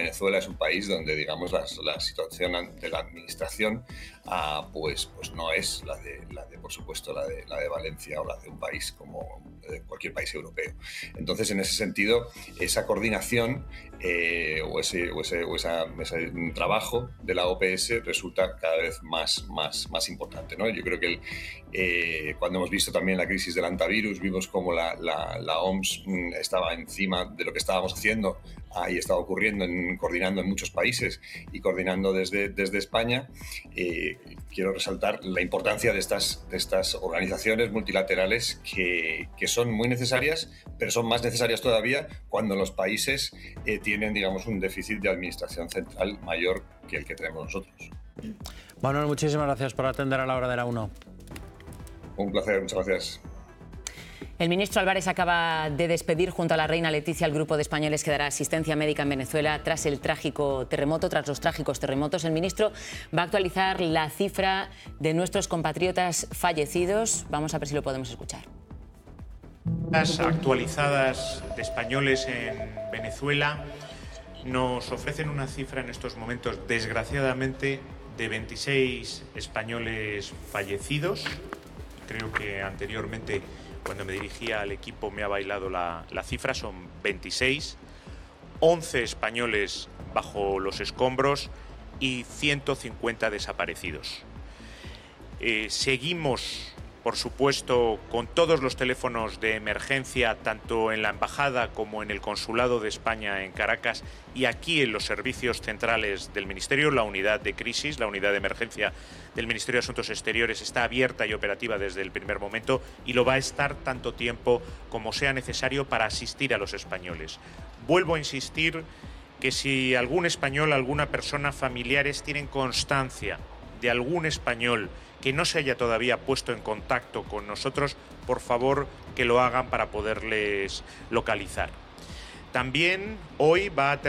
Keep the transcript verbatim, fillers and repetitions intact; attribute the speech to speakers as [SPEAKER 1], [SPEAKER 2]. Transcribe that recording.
[SPEAKER 1] Venezuela es un país donde, digamos, la, la situación de la administración uh, pues, pues no es la de, la de, por supuesto, la de, la de Valencia o la de un país como de cualquier país europeo. Entonces, en ese sentido, esa coordinación eh, o, ese, o, ese, o esa, ese trabajo de la O P S resulta cada vez más, más, más importante, ¿no? Yo creo que el, eh, cuando hemos visto también la crisis del antivirus, vimos cómo la, la, la O M S estaba encima de lo que estábamos haciendo y estaba ocurriendo, en, coordinando en muchos países y coordinando desde, desde España. Eh, quiero resaltar la importancia de estas, de estas organizaciones multilaterales que, que son muy necesarias, pero son más necesarias todavía cuando los países eh, tienen, digamos, un déficit de administración central mayor que el que tenemos nosotros.
[SPEAKER 2] Manuel, muchísimas gracias por atender a la hora de la uno.
[SPEAKER 1] Un placer, muchas gracias.
[SPEAKER 3] El ministro Álvarez acaba de despedir junto a la reina Leticia al grupo de españoles que dará asistencia médica en Venezuela tras el trágico terremoto, tras los trágicos terremotos. El ministro va a actualizar la cifra de nuestros compatriotas fallecidos. Vamos a ver si lo podemos escuchar.
[SPEAKER 4] Las actualizadas de españoles en Venezuela nos ofrecen una cifra en estos momentos, desgraciadamente, de veintiséis españoles fallecidos. Creo que anteriormente, cuando me dirigía al equipo, me ha bailado la, la cifra, son veintiséis, once españoles bajo los escombros y ciento cincuenta desaparecidos. Eh, seguimos, por supuesto, con todos los teléfonos de emergencia, tanto en la Embajada como en el Consulado de España en Caracas y aquí en los servicios centrales del Ministerio. La unidad de crisis, la unidad de emergencia del Ministerio de Asuntos Exteriores está abierta y operativa desde el primer momento y lo va a estar tanto tiempo como sea necesario para asistir a los españoles. Vuelvo a insistir que si algún español, alguna persona, familiares tienen constancia de algún español que no se haya todavía puesto en contacto con nosotros, por favor que lo hagan para poderles localizar. También hoy va a